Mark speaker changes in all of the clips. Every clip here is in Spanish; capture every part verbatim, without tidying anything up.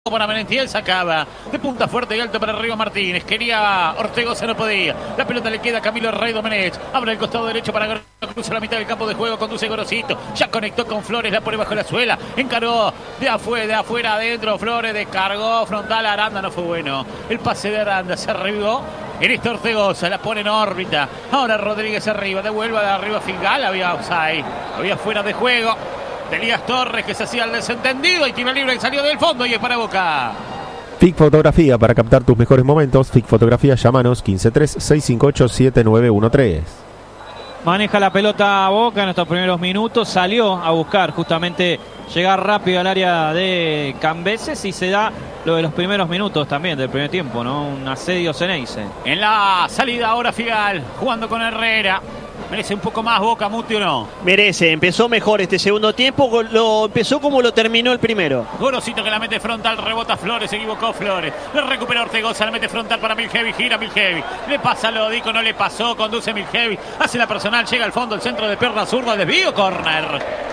Speaker 1: Para Merentiel sacaba de punta fuerte y alto para arriba Martínez. Quería Ortegoza, no podía. La pelota le queda a Camilo Rey Domenech. Abre el costado derecho para Gorosito. Cruza la mitad del campo de juego. Conduce Gorosito. Ya conectó con Flores. La pone bajo la suela. Encaró de afuera, de afuera adentro. Flores descargó. Frontal a Aranda. No fue bueno. El pase de Aranda se arribó. En esta Ortegoza la pone en órbita. Ahora Rodríguez arriba. Devuelve de arriba Fingal. Había offside. Había fuera de juego. Elías Torres, que se hacía el desentendido, y tiro libre que salió del fondo y es para Boca.
Speaker 2: F I C Fotografía, para captar tus mejores momentos. F I C Fotografía, llámanos quince tres, seis cinco ocho, siete nueve uno tres.
Speaker 3: Maneja la pelota Boca en estos primeros minutos. Salió a buscar justamente llegar rápido al área de Cambeses y se da lo de los primeros minutos también del primer tiempo, ¿no? Un asedio Ceneice.
Speaker 1: En la salida ahora Figal, jugando con Herrera. ¿Merece un poco más Boca, Muti, o no?
Speaker 4: Merece, empezó mejor este segundo tiempo, lo empezó como lo terminó el primero.
Speaker 1: Gorosito que la mete frontal, rebota Flores, se equivocó Flores. Le recupera Ortegoza, la mete frontal para Milhevi, gira Milhevi. Le pasa a Lodico, no le pasó, conduce Milhevi. Hace la personal, llega al fondo, el centro de pierna zurda, desvío, córner.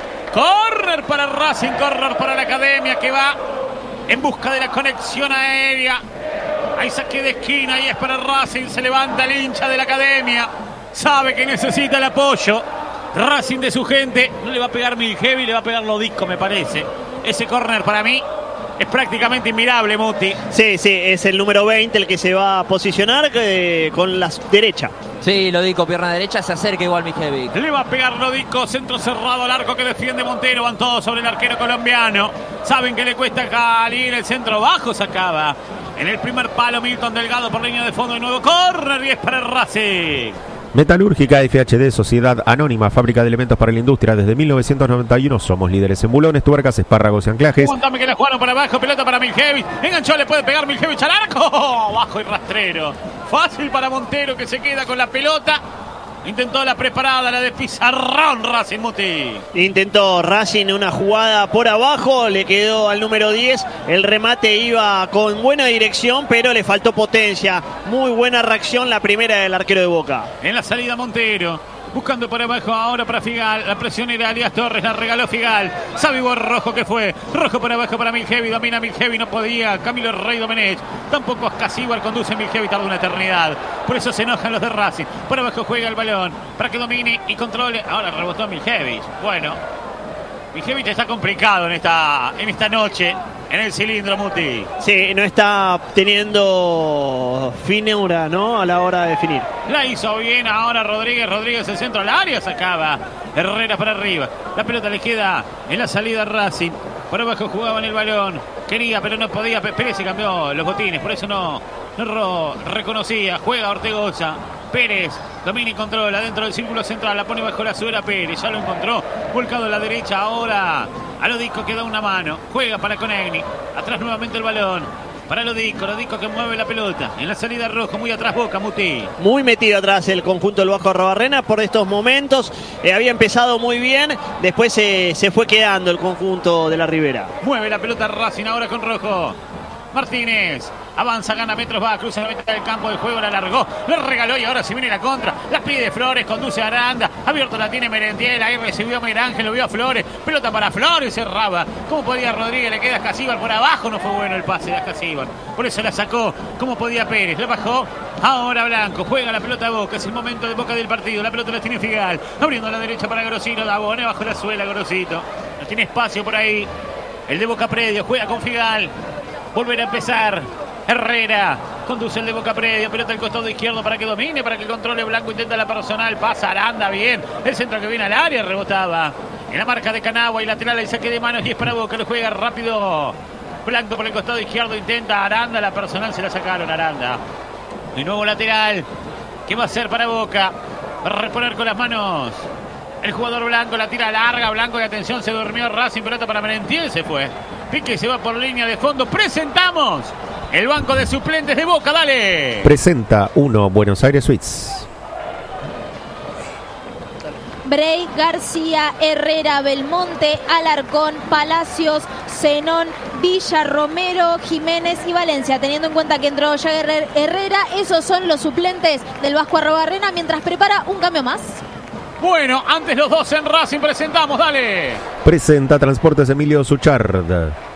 Speaker 1: Córner para Racing, córner para la Academia que va en busca de la conexión aérea. Ahí saque de esquina y es para Racing, se levanta el hincha de la Academia. Sabe que necesita el apoyo Racing de su gente. No le va a pegar Milhevi, le va a pegar Lodico, me parece. Ese córner para mí es prácticamente inmirable, Muti.
Speaker 4: Sí, sí, es el número veinte el que se va a posicionar eh, con la derecha.
Speaker 5: Sí, Lodico, pierna derecha, se acerca igual Milhevi.
Speaker 1: Le va a pegar Lodico, centro cerrado al arco que defiende Montero. Van todos sobre el arquero colombiano. Saben que le cuesta salir, el centro bajo sacaba. En el primer palo Milton Delgado por línea de fondo y nuevo córner y es para el Racing.
Speaker 2: Metalúrgica F H D, Sociedad Anónima, fábrica de elementos para la industria. Desde mil novecientos noventa y uno somos líderes en bulones, tuercas, espárragos y anclajes.
Speaker 1: Aguantame que la jugaron para abajo, pelota para Milhevi. Enganchó, le puede pegar Milhevi al arco. Bajo y rastrero. Fácil para Montero que se queda con la pelota. Intentó la preparada, la de Pizarrón Racing, Muti.
Speaker 4: Intentó Racing una jugada por abajo, le quedó al número diez. El remate iba con buena dirección, pero le faltó potencia. Muy buena reacción la primera del arquero de Boca.
Speaker 1: En la salida Montero. Buscando por abajo ahora para Figal. La presión era Elías Torres, la regaló Figal. Sabibor rojo que fue. Rojo por abajo para Milhevi. Domina Milhevi, no podía. Camilo Rey Domenech. Tampoco Ascasíbar conduce Milhevi, tarda una eternidad. Por eso se enojan los de Racing. Por abajo juega el balón para que domine y controle. Ahora rebotó Milhevi. Bueno, Milhevi está complicado en esta, en esta noche. En el cilindro, Muti.
Speaker 4: Sí, no está teniendo finura, ¿no? A la hora de definir.
Speaker 1: La hizo bien ahora Rodríguez. Rodríguez el centro al área sacaba. Herrera para arriba. La pelota le queda en la salida Racing. Por abajo jugaba en el balón. Quería, pero no podía. Pérez se cambió los botines. Por eso no, no reconocía. Juega Ortegoza. Pérez domina y controla dentro del círculo central. La pone bajo la suela Pérez. Ya lo encontró. Volcado a la derecha ahora. A Lodico que da una mano. Juega para Conegni. Atrás nuevamente el balón. Para Lodico. Lodico que mueve la pelota. En la salida rojo. Muy atrás Boca, Muti.
Speaker 4: Muy metido atrás el conjunto del Vasco Arrobarrena por estos momentos. Eh, había empezado muy bien. Después eh, se fue quedando el conjunto de la Ribera.
Speaker 1: Mueve la pelota Racing ahora con rojo. Martínez. Avanza, gana metros, va, cruza la mitad del campo del juego, la largó, le regaló y ahora se viene la contra. La pide Flores, conduce a Aranda. Abierto la tiene Merentiel, ahí recibió a Miguel Ángel, lo vio a Flores. Pelota para Flores, cerraba. ¿Cómo podía Rodríguez? Le queda a Ascasíbar por abajo, no fue bueno el pase de Ascasíbar. Por eso la sacó. ¿Cómo podía Pérez? La bajó. Ahora Blanco, juega la pelota a Boca, es el momento de Boca del partido. La pelota la tiene Figal, abriendo a la derecha para Gorosito. Dabone bajo la suela, Gorosito. No tiene espacio por ahí. El de Boca Predio, juega con Figal. Volver a empezar. Herrera conduce el de Boca Predio, pelota al costado izquierdo para que domine, para que controle Blanco, intenta la personal, pasa Aranda, bien, el centro que viene al área, rebotaba en la marca de Canagua y lateral, el saque de manos y es para Boca, lo juega rápido Blanco por el costado izquierdo, intenta Aranda, la personal se la sacaron Aranda. De nuevo lateral, ¿qué va a hacer para Boca? Va a reponer con las manos el jugador Blanco, la tira larga, Blanco y atención, se durmió Racing, pelota para Merentiel, se fue. Pique se va por línea de fondo, presentamos el banco de suplentes de Boca, dale.
Speaker 2: Presenta uno Buenos Aires Suites.
Speaker 6: Brey, García, Herrera, Belmonte, Alarcón, Palacios, Zenón, Villa, Romero, Jiménez y Valencia. Teniendo en cuenta que entró ya Herrera, esos son los suplentes del Vasco Arrobarrena mientras prepara un cambio más.
Speaker 1: Bueno, antes los dos en Racing presentamos, dale.
Speaker 2: Presenta Transportes Emilio Suchard.